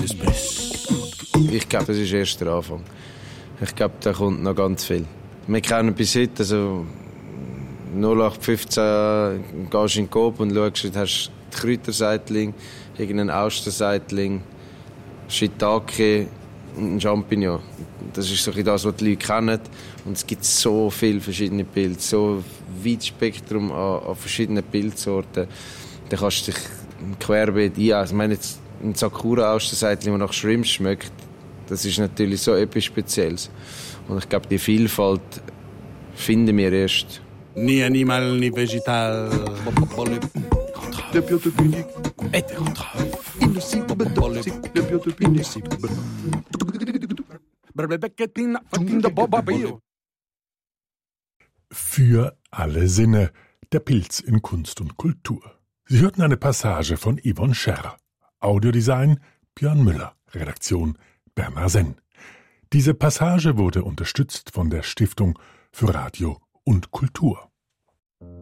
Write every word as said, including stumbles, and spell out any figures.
Ich glaube, das ist erst der Anfang. Ich glaube, da kommt noch ganz viel. Wir kennen bis heute, also null acht fünfzehn gehst in den Coop und schaust, du hast Kräuterseitling, irgendeinen Austerseitling, Shiitake und einen Champignon. Das ist so das, was die Leute kennen. Und es gibt so viele verschiedene Pilze, so ein weites Spektrum an, an verschiedenen Pilzsorten. Da kannst du dich querbeet ein. Also, ich meine, jetzt ein Sakura-Austerseitling, der nach Shrimps schmeckt, das ist natürlich so etwas Spezielles. Und ich glaube, die Vielfalt finden wir erst. Ni animal, ni vegetal. Le biotope unique est indicible. Le biotope indicible. Für alle Sinne. Der Pilz in Kunst und Kultur. Sie hörten eine Passage von Yvonne Scherr. Audiodesign Björn Müller. Redaktion Bernhard Senn. Diese Passage wurde unterstützt von der Stiftung für Radio und Kultur.